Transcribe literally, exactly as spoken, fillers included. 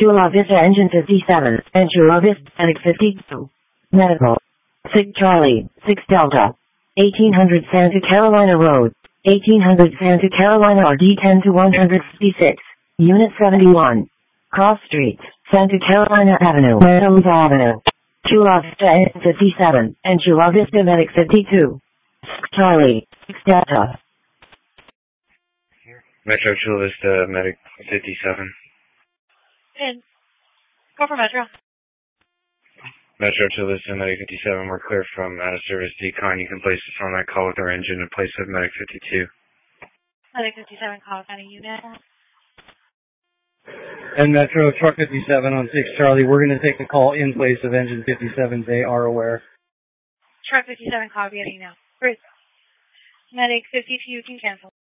Chula Vista Engine fifty-seven, and Chula Vista Medic fifty-two. Medical. six Charlie, six Delta. eighteen hundred Santa Carolina Road. eighteen hundred Santa Carolina R D ten to one fifty-six. Unit seventy-one. Cross Street, Santa Carolina Avenue, Meadows Avenue. Chula Vista Engine fifty-seven, and Chula Vista Medic fifty-two. six Charlie, six Delta. Metro Chula Vista Medic fifty-seven. In. Go for Metro. Metro Chula Vista Medic fifty-seven, we're clear from out of service decon. You can place us on that call with our engine in place of Medic fifty-two. Medic fifty-seven, call kind of unit. And Metro Truck fifty-seven on six Charlie, we're going to take the call in place of engine fifty-seven. They are aware. Truck fifty-seven, call getting now. Bruce. Medic fifty-two, you can cancel.